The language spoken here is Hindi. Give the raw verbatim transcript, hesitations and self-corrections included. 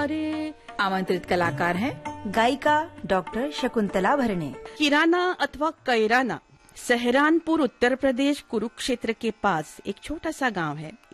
प्यारे। आमंत्रित कलाकार हैं गायिका डॉक्टर शकुंतला भरणे। किराना अथवा कैराना सहरानपुर उत्तर प्रदेश कुरुक्षेत्र के पास एक छोटा सा गांव है।